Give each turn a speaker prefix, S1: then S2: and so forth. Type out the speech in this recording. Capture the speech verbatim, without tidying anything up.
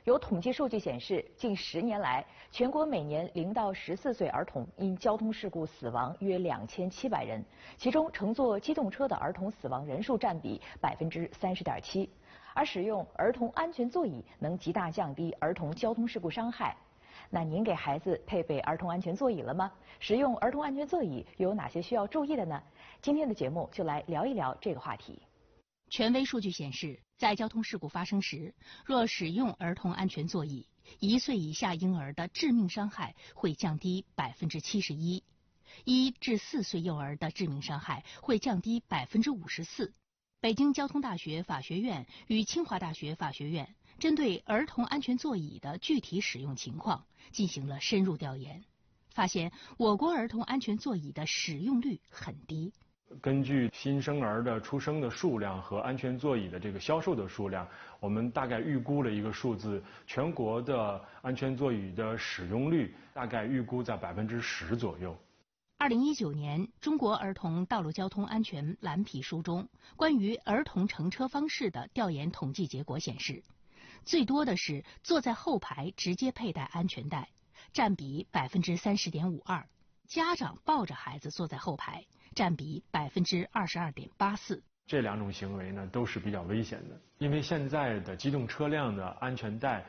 S1: 有统计数据显示，近十年来，全国每年零到十四岁儿童因交通事故死亡约两千七百人，其中乘坐机动车的儿童死亡人数占比百分之三十点七。而使用儿童安全座椅能极大降低儿童交通事故伤害。那您给孩子配备儿童安全座椅了吗？使用儿童安全座椅有哪些需要注意的呢？今天的节目就来聊一聊这个话题。
S2: 权威数据显示，在交通事故发生时，若使用儿童安全座椅，一岁以下婴儿的致命伤害会降低百分之七十一，一至四岁幼儿的致命伤害会降低百分之五十四。北京交通大学法学院与清华大学法学院针对儿童安全座椅的具体使用情况进行了深入调研，发现我国儿童安全座椅的使用率很低。
S3: 根据新生儿的出生的数量和安全座椅的这个销售的数量，我们大概预估了一个数字，全国的安全座椅的使用率大概预估在百分之十左右。
S2: 二零一九年《中国儿童道路交通安全蓝皮书》中关于儿童乘车方式的调研统计结果显示，最多的是坐在后排直接佩戴安全带，占比百分之三十点五二。家长抱着孩子坐在后排，占比百分之二十二点八四。
S3: 这两种行为呢都是比较危险的，因为现在的机动车辆的安全带